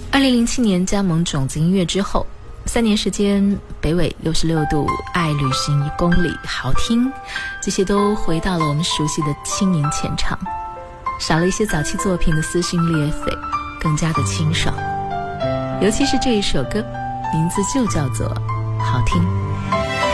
2007年加盟种子音乐之后，3年时间，北纬66度、爱旅行1公里、好听，这些都回到了我们熟悉的轻盈浅唱，少了一些早期作品的撕心裂肺，更加的清爽。尤其是这一首歌，名字就叫做好听。